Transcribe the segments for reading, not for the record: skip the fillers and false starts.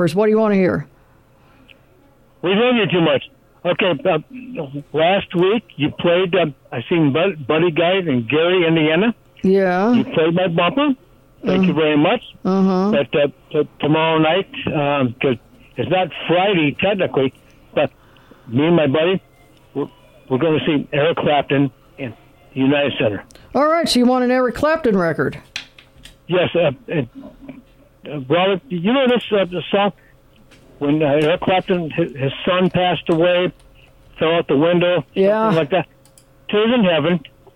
What do you want to hear? We love you too much. Okay, last week you played, I seen Buddy Guy in Gary, Indiana. Yeah. You played my bumper. Thank you very much. Uh-huh. But tomorrow night, because it's not Friday technically, but me and my buddy, we're going to see Eric Clapton in the United Center. All right, so you want an Eric Clapton record? Yes. Robert, you know this the song? When Eric Clapton, his son passed away, fell out the window, something like that. Tears in Heaven.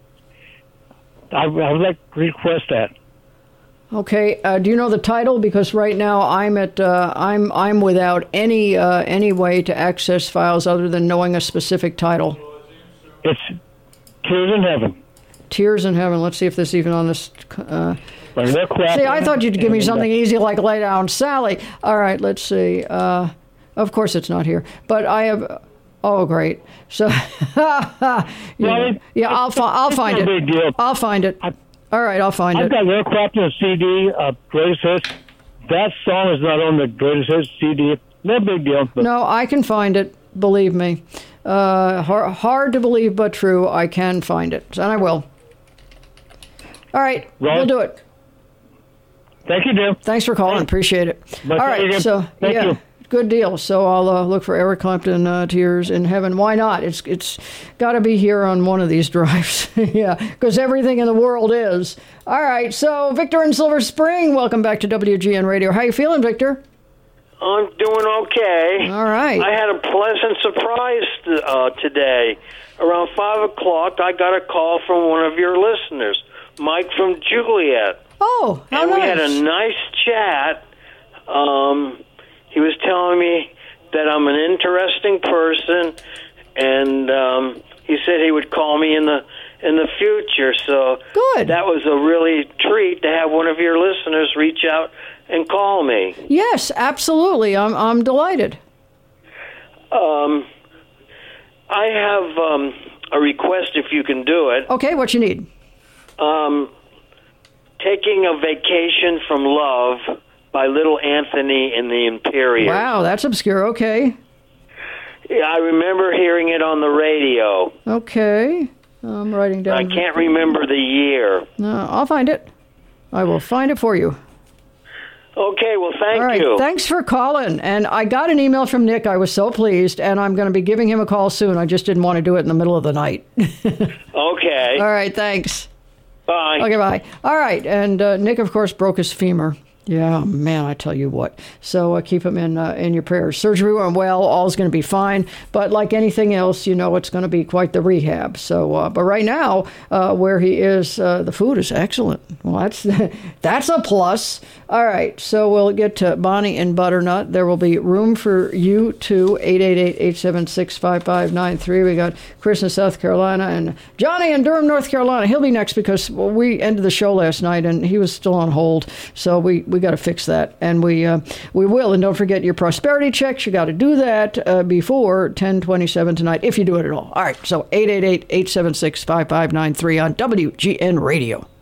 I would like to request that. Okay. Do you know the title? Because right now I'm at I'm without any way to access files other than knowing a specific title. It's Tears in Heaven. Tears in Heaven. Let's see if this is even on this. See, I thought you'd give me something easy like Lay Down Sally. All right, let's see. Of course it's not here. But I have... Oh, great. So, I'll find it. Big deal. I'll find it. All right, I'll find it. I've got Eric Clapton CD, Greatest Hits. That song is not on the Greatest Hits CD. No big deal. No, I can find it. Believe me. Hard to believe, but true. I can find it, and I will. All right, we'll do it. Thank you, dear. Thanks for calling. Appreciate it. All right, so Thank you. Good deal. So I'll look for Eric Clapton, Tears in Heaven. Why not? It's got to be here on one of these drives. Yeah, because everything in the world is. All right, so Victor in Silver Spring, welcome back to WGN Radio. How you feeling, Victor? I'm doing okay. All right. I had a pleasant surprise today. Around 5 o'clock, I got a call from one of your listeners, Mike from Juliet. Oh, how and nice. We had a nice chat. He was telling me that I'm an interesting person, and he said he would call me in the future. So good. That was a really treat to have one of your listeners reach out and call me. Yes, absolutely. I'm delighted. I have a request if you can do it. Okay, what you need? Taking a Vacation from Love by Little Anthony and the Imperials. Wow, that's obscure. Okay. Yeah, I remember hearing it on the radio. Okay. I'm writing down. I can't remember the year. No, I'll find it. I will find it for you. Okay, well, thank All right, you. Thanks for calling. And I got an email from Nick. I was so pleased, and I'm going to be giving him a call soon. I just didn't want to do it in the middle of the night. Okay. All right, thanks. Bye. Okay, bye. All right, and Nick, of course, broke his femur. Yeah, man, I tell you what. So keep him in your prayers. Surgery went well. All's going to be fine. But like anything else, it's going to be quite the rehab. So, but right now, where he is, the food is excellent. Well, that's a plus. All right, so we'll get to Bonnie and Butternut. There will be room for you too. 888-876-5593. We got Chris in South Carolina and Johnny in Durham, North Carolina. He'll be next because we ended the show last night and he was still on hold. So we got to fix that, and we will. And don't forget your prosperity checks. You got to do that before 10:27 tonight, if you do it at all. All right, so 888-876-5593 on WGN Radio.